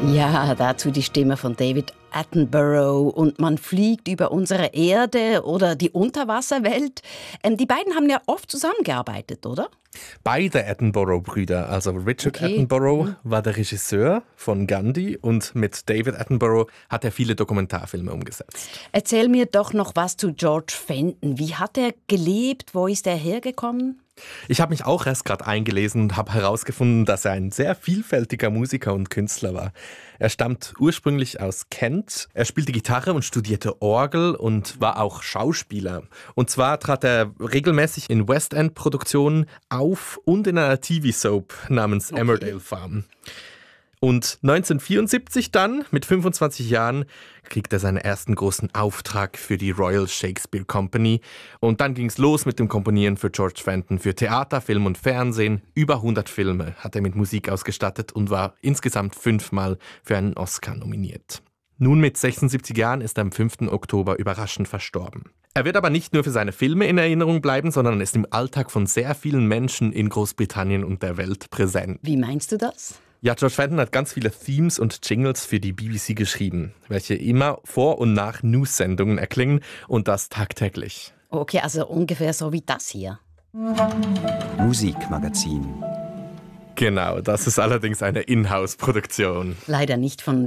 Ja, dazu die Stimme von David Attenborough und man fliegt über unsere Erde oder die Unterwasserwelt. Die beiden haben ja oft zusammengearbeitet, oder? Beide Attenborough-Brüder, also Richard Attenborough war der Regisseur von Gandhi und mit David Attenborough hat er viele Dokumentarfilme umgesetzt. Erzähl mir doch noch was zu George Fenton. Wie hat er gelebt? Wo ist er hergekommen? Ich habe mich auch erst gerade eingelesen und habe herausgefunden, dass er ein sehr vielfältiger Musiker und Künstler war. Er stammt ursprünglich aus Kent. Er spielte Gitarre und studierte Orgel und war auch Schauspieler. Und zwar trat er regelmäßig in West End-Produktionen auf und in einer TV-Soap namens Emmerdale Farm. Und 1974 dann, mit 25 Jahren, kriegt er seinen ersten großen Auftrag für die Royal Shakespeare Company. Und dann ging es los mit dem Komponieren für George Fenton, für Theater, Film und Fernsehen. Über 100 Filme hat er mit Musik ausgestattet und war insgesamt 5-mal für einen Oscar nominiert. Nun mit 76 Jahren ist er am 5. Oktober überraschend verstorben. Er wird aber nicht nur für seine Filme in Erinnerung bleiben, sondern ist im Alltag von sehr vielen Menschen in Großbritannien und der Welt präsent. Wie meinst du das? Ja, George Fenton hat ganz viele Themes und Jingles für die BBC geschrieben, welche immer vor und nach News-Sendungen erklingen und das tagtäglich. Okay, also ungefähr so wie das hier. Musikmagazin. Genau, das ist allerdings eine Inhouse-Produktion. Leider nicht von